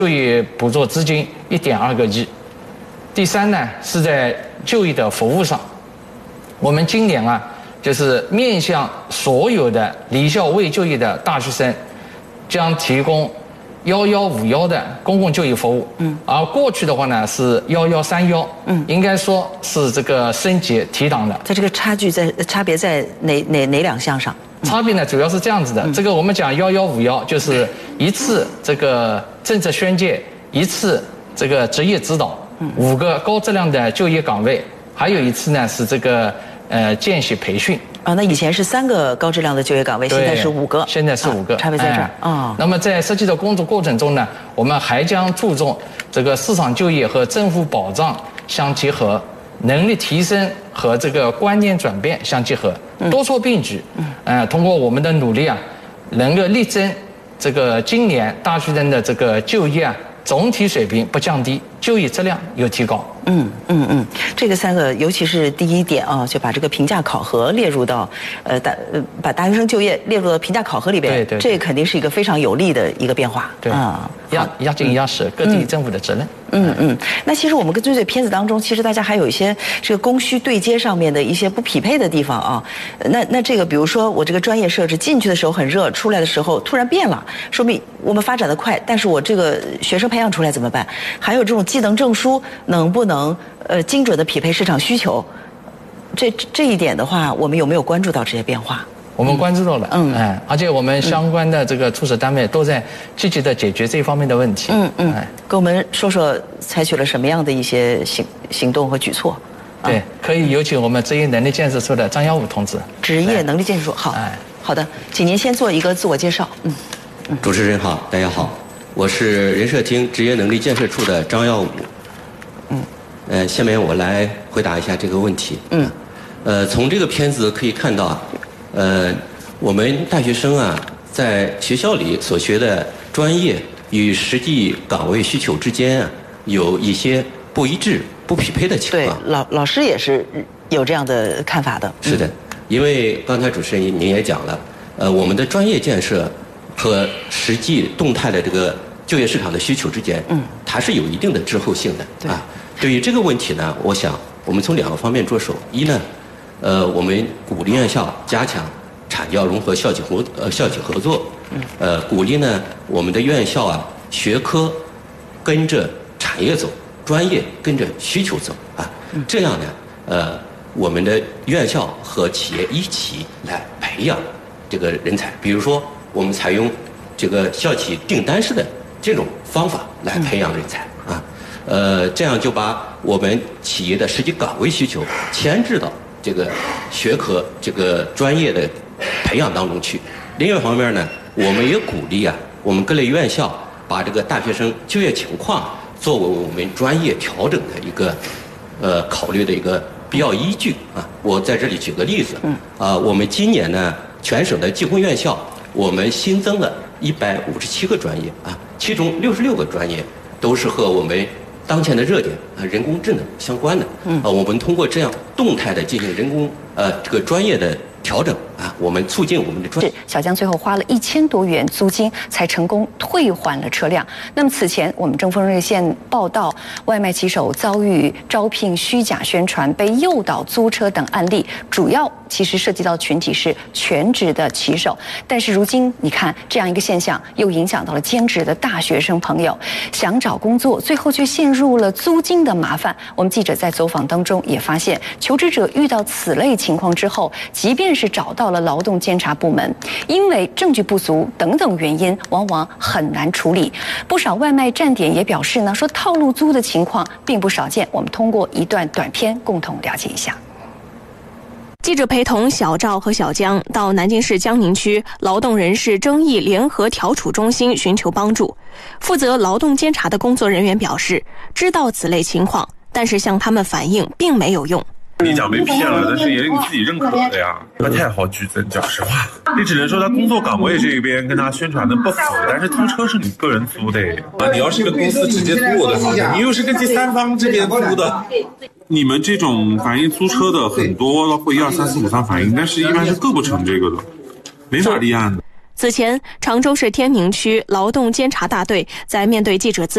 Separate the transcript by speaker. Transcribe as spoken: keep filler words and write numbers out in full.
Speaker 1: 就业补助资金一点二个亿。第三呢，是在就业的服务上，我们今年啊，就是面向所有的离校未就业的大学生，将提供幺幺五幺的公共就业服务。嗯，而过去的话呢是幺幺三幺。嗯，应该说是这个升级提档的。
Speaker 2: 它这个差距在差别在哪哪哪两项上？
Speaker 1: 差别呢，主要是这样子的。嗯、这个我们讲幺幺五幺，就是一次这个政策宣介，一次这个职业指导，五个高质量的就业岗位，还有一次呢是这个呃见习培训。
Speaker 2: 啊，那以前是三个高质量的就业岗位，现在是五个。
Speaker 1: 现在是五个，
Speaker 2: 啊、差别在这儿啊、哦。
Speaker 1: 那么在实际的工作过程中呢，我们还将注重这个市场就业和政府保障相结合。能力提升和这个观念转变相结合，多措并举。嗯，呃，通过我们的努力啊，能够力争这个今年大学生的这个就业啊总体水平不降低，就业质量有提高。
Speaker 2: 嗯嗯嗯，这个三个，尤其是第一点啊，就把这个评价考核列入到呃大呃把大学生就业列入到评价考核里边，
Speaker 1: 对对，
Speaker 2: 这肯定是一个非常有利的一个变化。
Speaker 1: 对啊，压压紧压实各地政府的责任。
Speaker 2: 嗯嗯，那其实我们跟追随片子当中，其实大家还有一些这个供需对接上面的一些不匹配的地方啊。那那这个，比如说我这个专业设置进去的时候很热，出来的时候突然变了，说明我们发展的快，但是我这个学生培养出来怎么办？还有这种技能证书能不能呃精准的匹配市场需求？这这一点的话，我们有没有关注到这些变化？
Speaker 1: 我们关注到了，嗯，哎，而且我们相关的这个出使单位都在积极的解决这方面的问题。
Speaker 2: 嗯嗯，哎，跟我们说说采取了什么样的一些行行动和举措？
Speaker 1: 对，啊、可以有请我们职业能力建设处的张耀武同志。
Speaker 2: 职业能力建设处，好，哎，好的，请您先做一个自我介绍。嗯，
Speaker 3: 嗯主持人好，大家好，我是人社厅职业能力建设处的张耀武。嗯，呃，下面我来回答一下这个问题。嗯，呃，从这个片子可以看到。呃，我们大学生啊，在学校里所学的专业与实际岗位需求之间啊，有一些不一致、不匹配的情况。
Speaker 2: 对，老老师也是有这样的看法的。
Speaker 3: 是的，因为刚才主持人您也讲了，呃，我们的专业建设和实际动态的这个就业市场的需求之间，嗯，它是有一定的滞后性的。对啊，对于这个问题呢，我想我们从两个方面着手。一呢，呃，我们鼓励院校加强产教融合校企合呃校企合作，呃，鼓励呢我们的院校啊学科跟着产业走，专业跟着需求走啊，这样呢，呃，我们的院校和企业一起来培养这个人才。比如说，我们采用这个校企订单式的这种方法来培养人才啊，呃，这样就把我们企业的实际岗位需求牵制到这个学科、这个专业的培养当中去。另外一方面呢，我们也鼓励啊，我们各类院校把这个大学生就业情况作为我们专业调整的一个呃考虑的一个必要依据啊。我在这里举个例子，嗯，啊，我们今年呢，全省的技工院校我们新增了一百五十七个专业啊，其中六十六个专业都是和我们当前的热点啊，人工智能相关的。嗯，啊，我们通过这样动态的进行人工呃这个专业的调整啊，我们促进我们的专。
Speaker 4: 小江最后花了一千多元租金才成功退还了车辆。那么此前我们正风热线报道，外卖骑手遭遇招聘虚假宣传、被诱导租车等案例，主要其实涉及到群体是全职的骑手。但是如今你看这样一个现象，又影响到了兼职的大学生朋友，想找工作，最后却陷入了租金的麻烦。我们记者在走访当中也发现，求职者遇到此类情况之后，即便是找到了劳动监察部门，因为证据不足等等原因，往往很难处理。不少外卖站点也表示呢，说套路租的情况并不少见。我们通过一段短片共同了解一下。记者陪同小赵和小江到南京市江宁区劳动人事争议联合调处中心寻求帮助。负责劳动监察的工作人员表示，知道此类情况，但是向他们反映并没有用。
Speaker 5: 你讲被骗了，但是也是你自己认可的呀，不太好举证。讲实话，你只能说他工作岗位这边跟他宣传的不符，但是租车是你个人租的啊。你要是跟公司直接租我的房子，你又是跟第三方这边租的。你们这种反映租车的很多会一二三四五三反映，但是一般是构不成这个的，没法立案的。
Speaker 4: 此前，常州市天宁区劳动监察大队在面对记者咨